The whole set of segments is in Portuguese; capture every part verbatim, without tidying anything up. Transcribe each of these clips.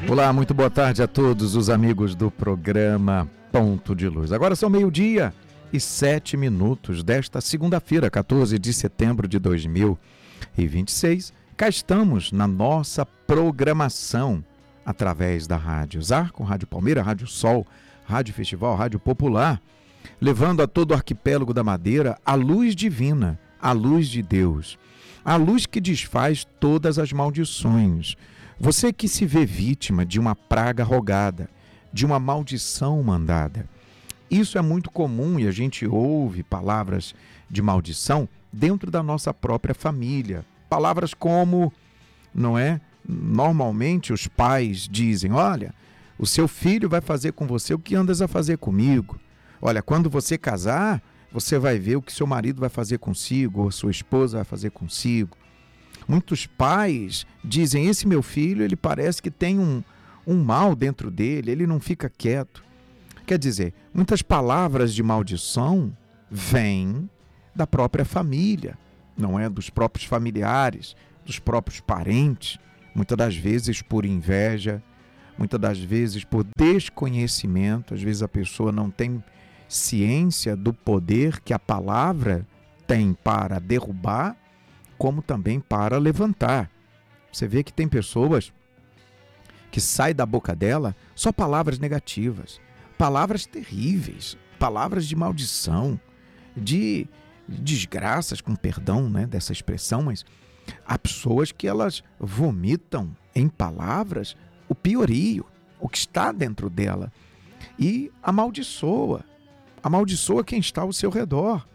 Olá, muito boa tarde a todos os amigos do programa Ponto de Luz. Agora são meio-dia e sete minutos desta segunda-feira, quatorze de setembro de dois mil e vinte e seis. Cá estamos na nossa programação através da Rádio Zarco, Rádio Palmeira, Rádio Sol, Rádio Festival, Rádio Popular, levando a todo o arquipélago da Madeira a luz divina, a luz de Deus, a luz que desfaz todas as maldições. Você que se vê vítima de uma praga rogada, de uma maldição mandada. Isso é muito comum e a gente ouve palavras de maldição dentro da nossa própria família. Palavras como, não é? Normalmente os pais dizem, olha, o seu filho vai fazer com você o que andas a fazer comigo. Olha, quando você casar, você vai ver o que seu marido vai fazer consigo, ou sua esposa vai fazer consigo. Muitos pais dizem, esse meu filho, ele parece que tem um, um mal dentro dele, ele não fica quieto. Quer dizer, muitas palavras de maldição vêm da própria família, não é? Dos próprios familiares, dos próprios parentes, muitas das vezes por inveja, muitas das vezes por desconhecimento. Às vezes a pessoa não tem ciência do poder que a palavra tem para derrubar, como também para levantar. Você vê que tem pessoas que saem da boca dela só palavras negativas, palavras terríveis, palavras de maldição, de desgraças, com perdão, né, dessa expressão, mas há pessoas que elas vomitam em palavras o piorio, o que está dentro dela, e amaldiçoa, amaldiçoa quem está ao seu redor.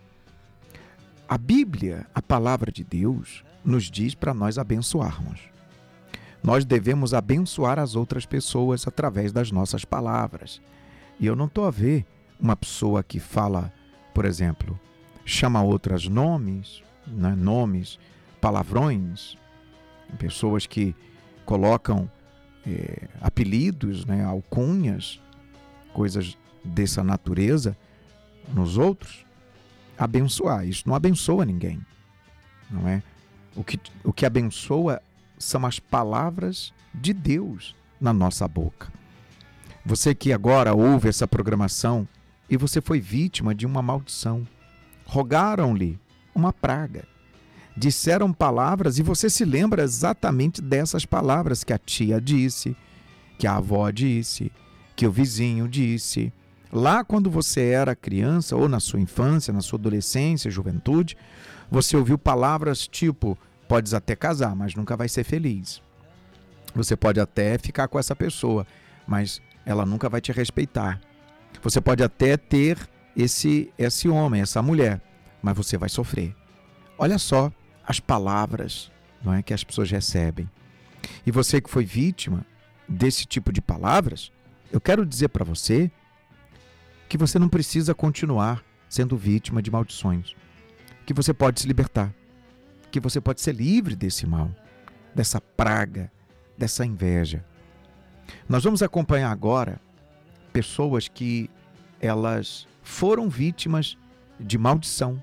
A Bíblia, a palavra de Deus, nos diz para nós abençoarmos. Nós devemos abençoar as outras pessoas através das nossas palavras. E eu não estou a ver uma pessoa que fala, por exemplo, chama outras nomes, né, nomes, palavrões, pessoas que colocam é, apelidos, né, alcunhas, coisas dessa natureza nos outros. Abençoar, isso não abençoa ninguém, não é? O que, o que abençoa são as palavras de Deus na nossa boca. Você que agora ouve essa programação e você foi vítima de uma maldição, rogaram-lhe uma praga, disseram palavras e você se lembra exatamente dessas palavras que a tia disse, que a avó disse, que o vizinho disse. Lá quando você era criança, ou na sua infância, na sua adolescência, juventude, você ouviu palavras tipo, podes até casar, mas nunca vai ser feliz. Você pode até ficar com essa pessoa, mas ela nunca vai te respeitar. Você pode até ter esse, esse homem, essa mulher, mas você vai sofrer. Olha só as palavras, não é, que as pessoas recebem. E você que foi vítima desse tipo de palavras, eu quero dizer para você que você não precisa continuar sendo vítima de maldições, que você pode se libertar, que você pode ser livre desse mal, dessa praga, dessa inveja. Nós vamos acompanhar agora pessoas que elas foram vítimas de maldição,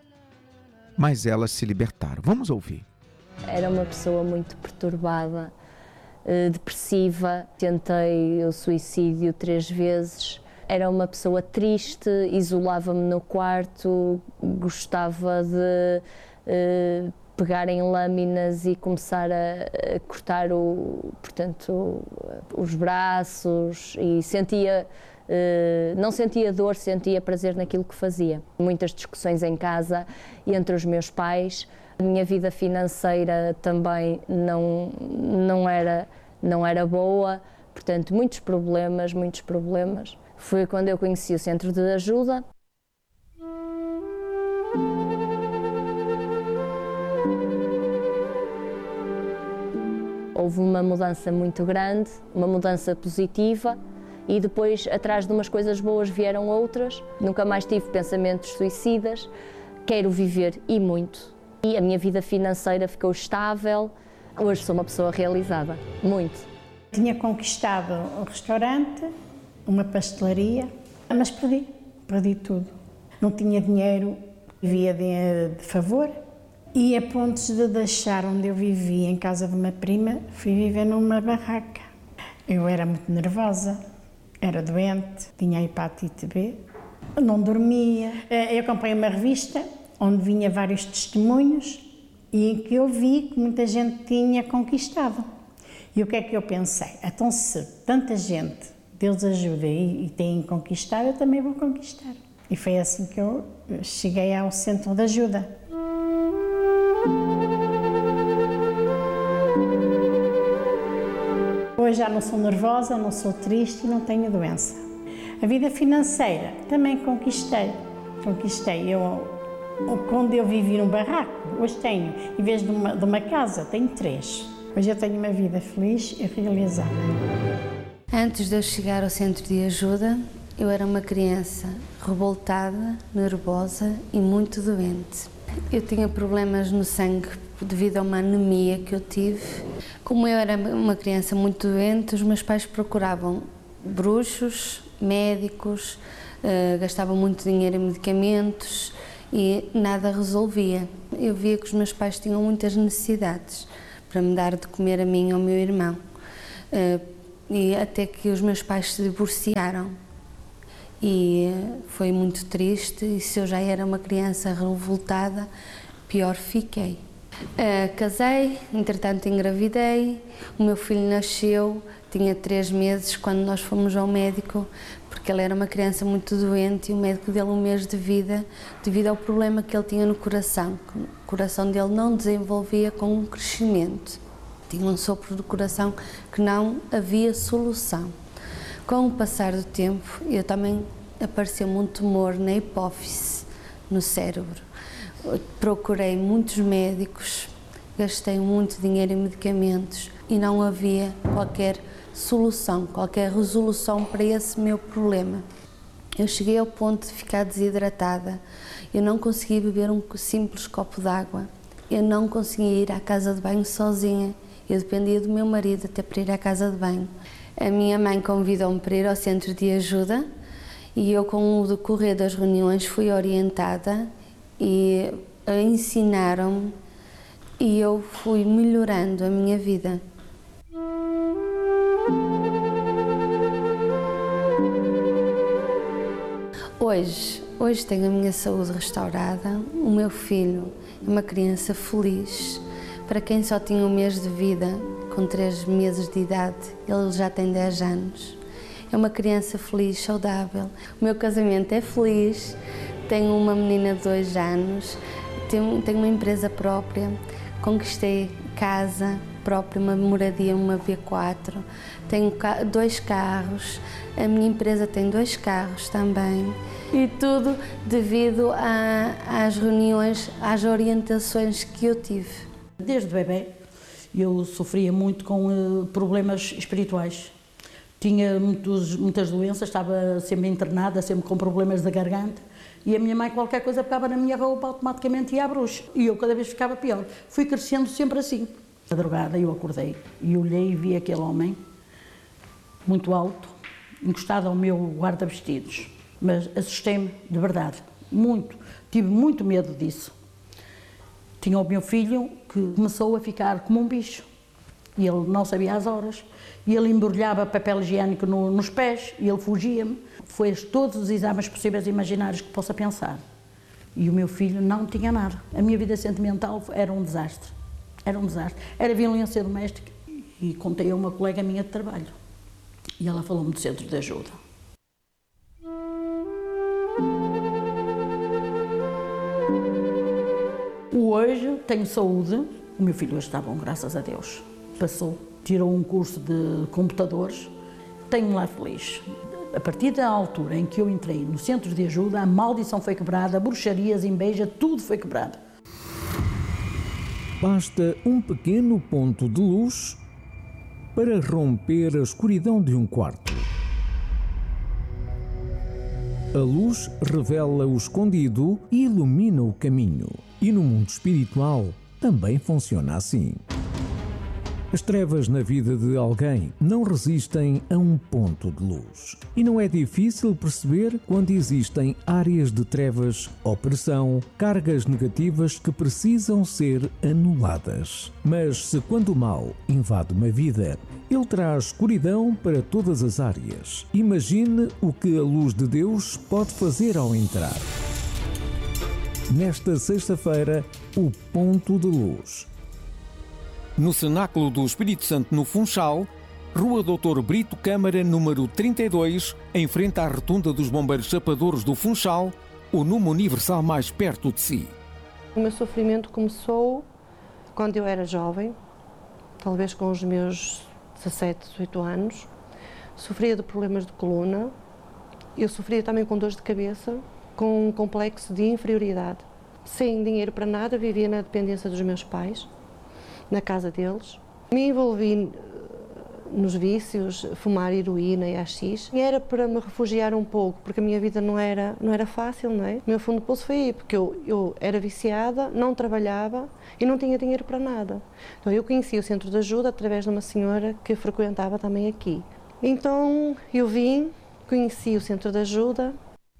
mas elas se libertaram. Vamos ouvir. Era uma pessoa muito perturbada, depressiva, tentei o suicídio três vezes. Era uma pessoa triste, isolava-me no quarto, gostava de uh, pegar em lâminas e começar a, a cortar o, portanto, os braços e sentia, uh, não sentia dor, sentia prazer naquilo que fazia. Muitas discussões em casa entre os meus pais, a minha vida financeira também não, não, era, não era boa, portanto, muitos problemas, muitos problemas. Foi quando eu conheci o Centro de Ajuda. Houve uma mudança muito grande, uma mudança positiva e depois, atrás de umas coisas boas, vieram outras. Nunca mais tive pensamentos suicidas. Quero viver e muito. E a minha vida financeira ficou estável. Hoje sou uma pessoa realizada, muito. Tinha conquistado um restaurante, uma pastelaria, mas perdi, perdi tudo. Não tinha dinheiro, vivia de, de favor e a pontos de deixar onde eu vivia, em casa de uma prima, fui viver numa barraca. Eu era muito nervosa, era doente, tinha hepatite B, não dormia. Eu comprei uma revista onde vinha vários testemunhos e em que eu vi que muita gente tinha conquistado. E o que é que eu pensei? Então, se tanta gente, Deus ajuda e, e tem conquistado, eu também vou conquistar. E foi assim que eu cheguei ao centro de ajuda. Hoje já não sou nervosa, não sou triste e não tenho doença. A vida financeira também conquistei. Conquistei. Eu, quando eu vivi num barraco, hoje tenho, em vez de uma, de uma casa, tenho três. Hoje eu tenho uma vida feliz e realizada. Antes de eu chegar ao centro de ajuda, eu era uma criança revoltada, nervosa e muito doente. Eu tinha problemas no sangue devido a uma anemia que eu tive. Como eu era uma criança muito doente, os meus pais procuravam bruxos, médicos, uh, gastavam muito dinheiro em medicamentos e nada resolvia. Eu via que os meus pais tinham muitas necessidades para me dar de comer a mim e ao meu irmão. Uh, e até que os meus pais se divorciaram. E foi muito triste, e se eu já era uma criança revoltada, pior fiquei. Uh, casei, entretanto engravidei, o meu filho nasceu, tinha três meses quando nós fomos ao médico, porque ele era uma criança muito doente e o médico deu-lhe um mês de vida devido ao problema que ele tinha no coração. O coração dele não desenvolvia com um crescimento, tinha um sopro do coração que não havia solução. Com o passar do tempo, eu também apareceu-me um tumor na hipófise, no cérebro. Procurei muitos médicos, gastei muito dinheiro em medicamentos e não havia qualquer solução, qualquer resolução para esse meu problema. Eu cheguei ao ponto de ficar desidratada, eu não conseguia beber um simples copo de água, eu não conseguia ir à casa de banho sozinha, eu dependia do meu marido até para ir à casa de banho. A minha mãe convidou-me para ir ao centro de ajuda e eu, com o decorrer das reuniões, fui orientada e ensinaram-me e eu fui melhorando a minha vida. Hoje, hoje tenho a minha saúde restaurada, o meu filho é uma criança feliz. Para quem só tinha um mês de vida, com três meses de idade, ele já tem dez anos. É uma criança feliz, saudável. O meu casamento é feliz, tenho uma menina de dois anos, tenho, tenho uma empresa própria, conquistei casa própria, uma moradia, uma B quatro, tenho dois carros, a minha empresa tem dois carros também. E tudo devido a, às reuniões, às orientações que eu tive. Desde bebê eu sofria muito com uh, problemas espirituais. Tinha muitos, muitas doenças, estava sempre internada, sempre com problemas da garganta. E a minha mãe, qualquer coisa, pegava na minha roupa, automaticamente ia à bruxa. E eu cada vez ficava pior. Fui crescendo sempre assim. Na madrugada eu acordei e olhei e vi aquele homem muito alto, encostado ao meu guarda-vestidos. Mas assustei-me de verdade, muito. Tive muito medo disso. Tinha o meu filho que começou a ficar como um bicho. E ele não sabia as horas. E ele embrulhava papel higiênico no, nos pés e ele fugia-me. Fez todos os exames possíveis e imaginários que possa pensar. E o meu filho não tinha nada. A minha vida sentimental era um desastre. Era um desastre. Era violência doméstica. E contei a uma colega minha de trabalho. E ela falou-me do centro de ajuda. Hoje tenho saúde. O meu filho hoje está bom, graças a Deus. Passou, tirou um curso de computadores. Tenho um lar feliz. A partir da altura em que eu entrei no centro de ajuda, a maldição foi quebrada, bruxarias, inveja, tudo foi quebrado. Basta um pequeno ponto de luz para romper a escuridão de um quarto. A luz revela o escondido e ilumina o caminho. E no mundo espiritual também funciona assim. As trevas na vida de alguém não resistem a um ponto de luz. E não é difícil perceber quando existem áreas de trevas, opressão, cargas negativas que precisam ser anuladas. Mas se quando o mal invade uma vida, ele traz escuridão para todas as áreas. Imagine o que a luz de Deus pode fazer ao entrar. Nesta sexta-feira, o ponto de luz. No Cenáculo do Espírito Santo, no Funchal, Rua doutor Brito Câmara, número trinta e dois, em frente à rotunda dos Bombeiros Chapadores do Funchal, o número universal mais perto de si. O meu sofrimento começou quando eu era jovem, talvez com os meus dezassete, dezoito anos. Sofria de problemas de coluna, eu sofria também com dores de cabeça, com um complexo de inferioridade. Sem dinheiro para nada, vivia na dependência dos meus pais, na casa deles. Me envolvi nos vícios, fumar heroína e haxixe. E era para me refugiar um pouco, porque a minha vida não era, não era fácil, não é? O meu fundo de poço foi aí, porque eu, eu era viciada, não trabalhava e não tinha dinheiro para nada. Então eu conheci o Centro de Ajuda através de uma senhora que frequentava também aqui. Então eu vim, conheci o Centro de Ajuda.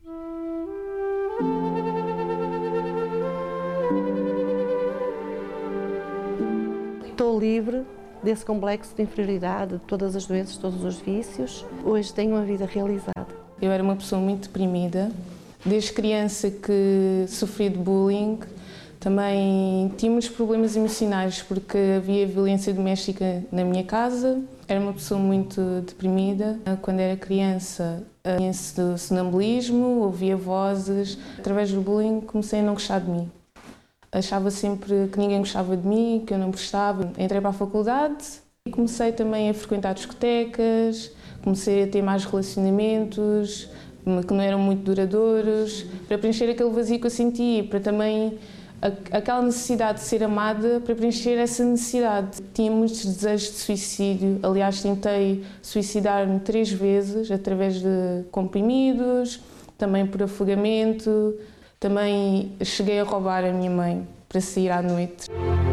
Estou livre desse complexo de inferioridade, de todas as doenças, todos os vícios. Hoje tenho uma vida realizada. Eu era uma pessoa muito deprimida. Desde criança que sofri de bullying, também tinha muitos problemas emocionais porque havia violência doméstica na minha casa. Era uma pessoa muito deprimida. Quando era criança, tinha sonambulismo, ouvia vozes. Através do bullying comecei a não gostar de mim. Achava sempre que ninguém gostava de mim, que eu não prestava. Entrei para a faculdade e comecei também a frequentar discotecas, comecei a ter mais relacionamentos que não eram muito duradouros, para preencher aquele vazio que eu sentia, para também aquela necessidade de ser amada, para preencher essa necessidade. Tinha muitos desejos de suicídio, aliás tentei suicidar-me três vezes através de comprimidos, também por afogamento. Também cheguei a roubar a minha mãe para sair à noite.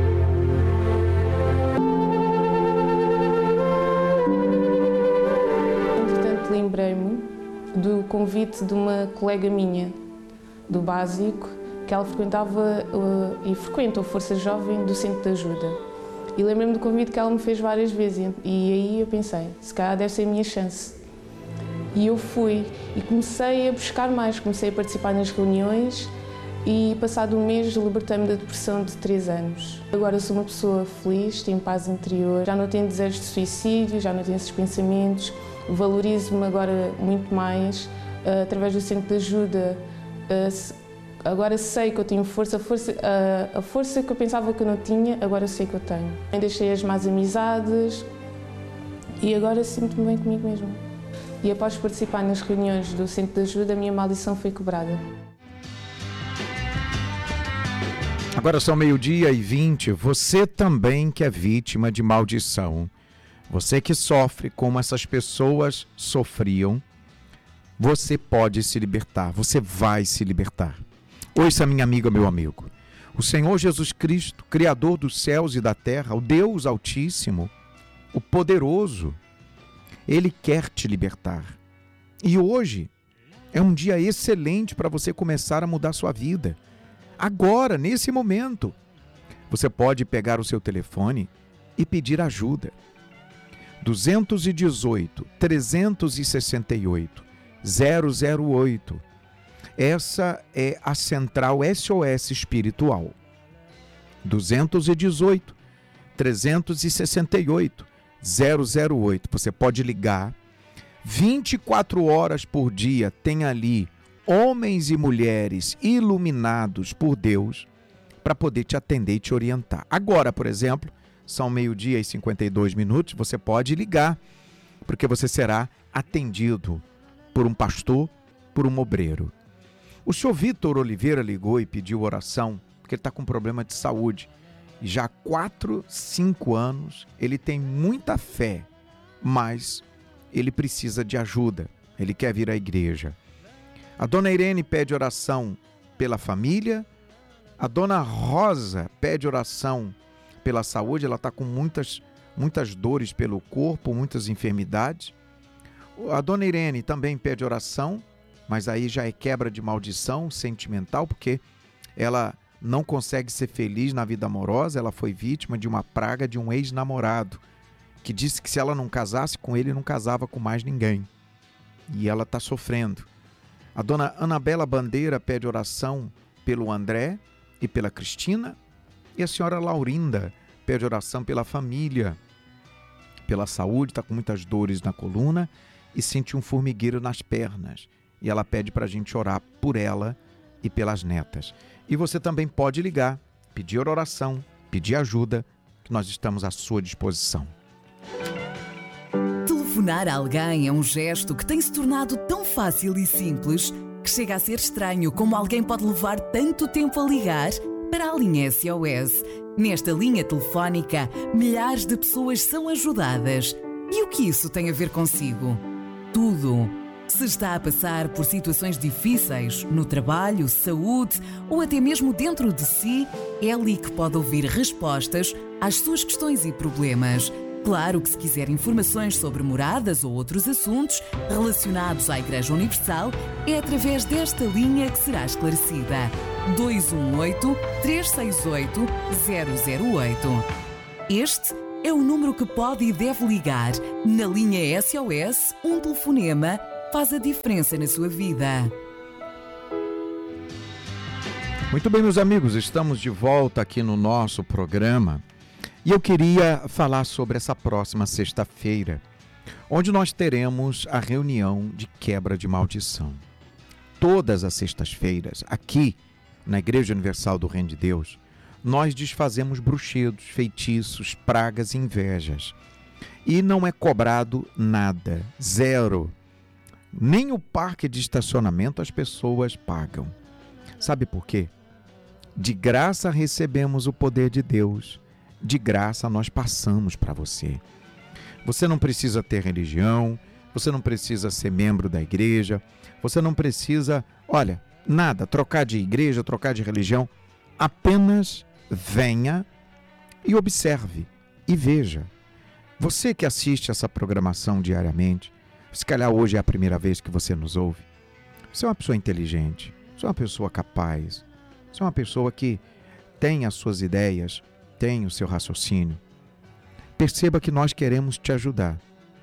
Entretanto, lembrei-me do convite de uma colega minha, do básico, que ela frequentava uh, e frequenta a Força Jovem do Centro de Ajuda. E lembrei-me do convite que ela me fez várias vezes e aí eu pensei, se calhar deve ser a minha chance. E eu fui e comecei a buscar mais, comecei a participar nas reuniões e passado um mês libertei-me da depressão de três anos. Agora sou uma pessoa feliz, tenho paz interior, já não tenho desejos de suicídio, já não tenho esses pensamentos, valorizo-me agora muito mais, uh, através do Centro de Ajuda. Uh, agora sei que eu tenho força, a força, uh, a força que eu pensava que eu não tinha, agora sei que eu tenho. Eu deixei as más amizades e agora sinto-me bem comigo mesma. E após participar nas reuniões do Centro de Ajuda, a minha maldição foi quebrada. Agora são meio-dia e vinte. Você também que é vítima de maldição. Você que sofre como essas pessoas sofriam. Você pode se libertar. Você vai se libertar. Ouça, minha amiga, meu amigo. O Senhor Jesus Cristo, Criador dos céus e da terra, o Deus Altíssimo, o Poderoso, Ele quer te libertar. E hoje é um dia excelente para você começar a mudar sua vida. Agora, nesse momento, você pode pegar o seu telefone e pedir ajuda. dois um oito, trezentos e sessenta e oito, zero zero oito. Essa é a central S O S espiritual. dois um oito, trezentos e sessenta e oito, zero zero oito. Você pode ligar. vinte e quatro horas por dia tem ali homens e mulheres iluminados por Deus para poder te atender e te orientar. Agora, por exemplo, são meio-dia e cinquenta e dois minutos, você pode ligar, porque você será atendido por um pastor, por um obreiro. O senhor Vitor Oliveira ligou e pediu oração, porque ele está com problema de saúde. E já há quatro, cinco anos, ele tem muita fé, mas ele precisa de ajuda, ele quer vir à igreja. A dona Irene pede oração pela família, a dona Rosa pede oração pela saúde, ela está com muitas muitas dores pelo corpo, muitas enfermidades. A dona Irene também pede oração, mas aí já é quebra de maldição sentimental, porque ela não consegue ser feliz na vida amorosa. Ela foi vítima de uma praga de um ex-namorado, que disse que se ela não casasse com ele, não casava com mais ninguém. E ela está sofrendo. A dona Anabela Bandeira pede oração pelo André e pela Cristina. E a senhora Laurinda pede oração pela família, pela saúde, está com muitas dores na coluna e sente um formigueiro nas pernas. E ela pede para a gente orar por ela e pelas netas. E você também pode ligar, pedir oração, pedir ajuda, que nós estamos à sua disposição. Telefonar a alguém é um gesto que tem se tornado tão fácil e simples que chega a ser estranho como alguém pode levar tanto tempo a ligar para a linha S O S. Nesta linha telefónica, milhares de pessoas são ajudadas. E o que isso tem a ver consigo? Tudo. Se está a passar por situações difíceis no trabalho, saúde ou até mesmo dentro de si, é ali que pode ouvir respostas às suas questões e problemas. Claro que se quiser informações sobre moradas ou outros assuntos relacionados à Igreja Universal, é através desta linha que será esclarecida. dois um oito, três seis oito, zero zero oito. Este é o número que pode e deve ligar. Na linha S O S, um telefonema faz a diferença na sua vida. Muito bem, meus amigos, estamos de volta aqui no nosso programa. E eu queria falar sobre essa próxima sexta-feira, onde nós teremos a reunião de quebra de maldição. Todas as sextas-feiras, aqui na Igreja Universal do Reino de Deus, nós desfazemos bruxedos, feitiços, pragas e invejas. E não é cobrado nada, zero. Nem o parque de estacionamento as pessoas pagam. Sabe por quê? De graça recebemos o poder de Deus. De graça nós passamos para você. Você não precisa ter religião, você não precisa ser membro da igreja, você não precisa, olha, nada, trocar de igreja, trocar de religião. Apenas venha e observe e veja. Você que assiste essa programação diariamente, se calhar hoje é a primeira vez que você nos ouve, você é uma pessoa inteligente, você é uma pessoa capaz, você é uma pessoa que tem as suas ideias, tem o seu raciocínio. Perceba que nós queremos te ajudar.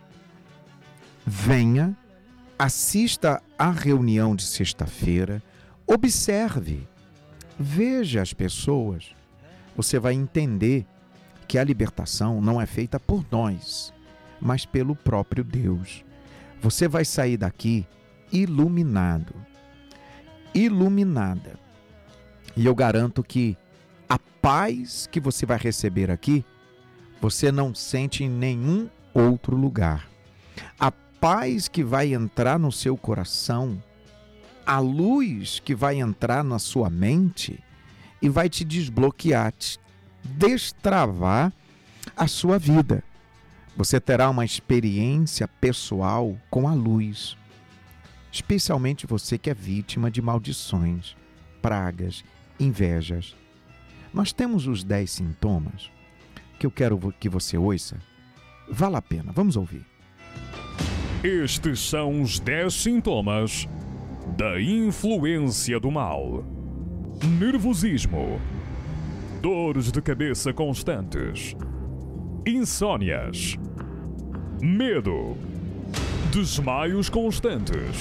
Venha, assista à reunião de sexta-feira, observe, veja as pessoas. Você vai entender que a libertação não é feita por nós, mas pelo próprio Deus. Você vai sair daqui iluminado, iluminada. E eu garanto que a paz que você vai receber aqui, você não sente em nenhum outro lugar. A paz que vai entrar no seu coração, a luz que vai entrar na sua mente e vai te desbloquear, te destravar a sua vida. Você terá uma experiência pessoal com a luz, especialmente você que é vítima de maldições, pragas, invejas. Nós temos os dez sintomas que eu quero que você ouça. Vale a pena, vamos ouvir. Estes são os dez sintomas da influência do mal: nervosismo, dores de cabeça constantes, insônias, medo, desmaios constantes,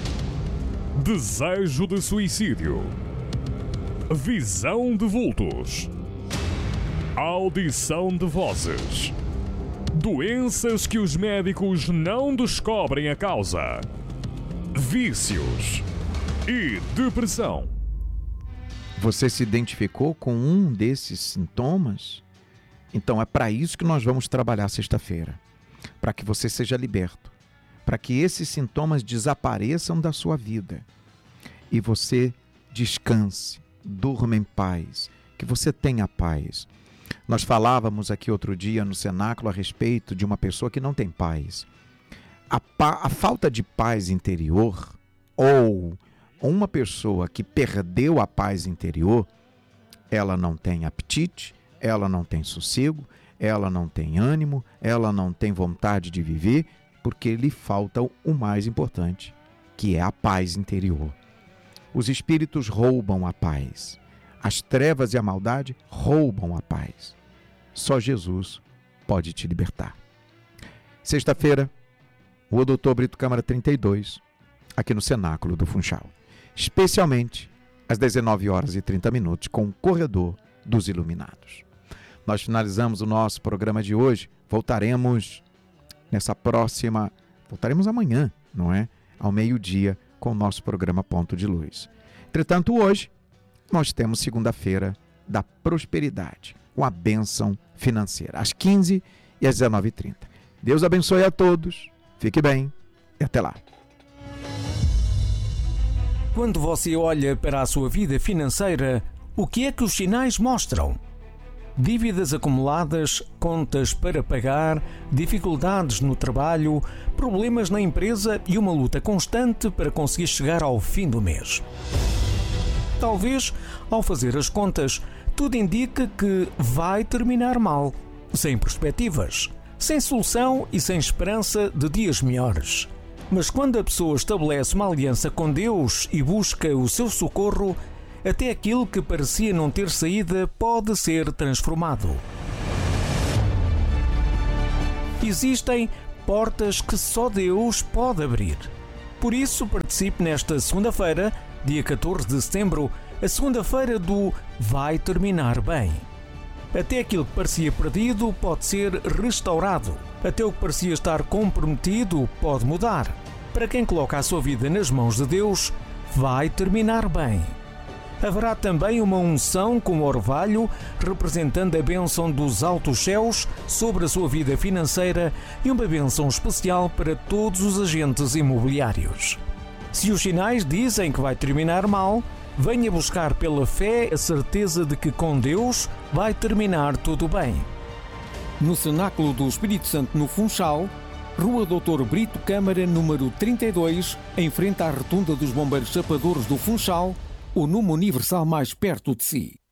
desejo de suicídio, visão de vultos, audição de vozes, doenças que os médicos não descobrem a causa, vícios e depressão. Você se identificou com um desses sintomas? Então é para isso que nós vamos trabalhar sexta-feira, para que você seja liberto, para que esses sintomas desapareçam da sua vida e você descanse, durma em paz, que você tenha paz. Nós falávamos aqui outro dia no cenáculo a respeito de uma pessoa que não tem paz. A, pa- a falta de paz interior, ou uma pessoa que perdeu a paz interior, ela não tem apetite, ela não tem sossego, ela não tem ânimo, ela não tem vontade de viver, porque lhe falta o mais importante, que é a paz interior. Os espíritos roubam a paz. As trevas e a maldade roubam a paz. Só Jesus pode te libertar. Sexta-feira, o doutor Brito Câmara trinta e dois, aqui no Cenáculo do Funchal. Especialmente às dezenove horas e trinta minutos, com o Corredor dos Iluminados. Nós finalizamos o nosso programa de hoje. Voltaremos nessa próxima... Voltaremos amanhã, não é? Ao meio-dia, com o nosso programa Ponto de Luz. Entretanto, hoje, nós temos segunda-feira da prosperidade, com a bênção financeira, às quinze e às dezenove e trinta. Deus abençoe a todos, fique bem e até lá. Quando você olha para a sua vida financeira, o que é que os sinais mostram? Dívidas acumuladas, contas para pagar, dificuldades no trabalho, problemas na empresa e uma luta constante para conseguir chegar ao fim do mês. Talvez, ao fazer as contas, tudo indica que vai terminar mal, sem perspectivas, sem solução e sem esperança de dias melhores. Mas quando a pessoa estabelece uma aliança com Deus e busca o seu socorro, até aquilo que parecia não ter saída pode ser transformado. Existem portas que só Deus pode abrir. Por isso, participe nesta segunda-feira, dia catorze de setembro, a segunda-feira do Vai Terminar Bem. Até aquilo que parecia perdido pode ser restaurado. Até o que parecia estar comprometido pode mudar. Para quem coloca a sua vida nas mãos de Deus, vai terminar bem. Haverá também uma unção com orvalho, representando a bênção dos altos céus sobre a sua vida financeira e uma bênção especial para todos os agentes imobiliários. Se os sinais dizem que vai terminar mal, venha buscar pela fé a certeza de que com Deus vai terminar tudo bem. No Cenáculo do Espírito Santo no Funchal, Rua doutor Brito Câmara, número trinta e dois, em frente à rotunda dos Bombeiros Chapadores do Funchal, o número universal mais perto de si.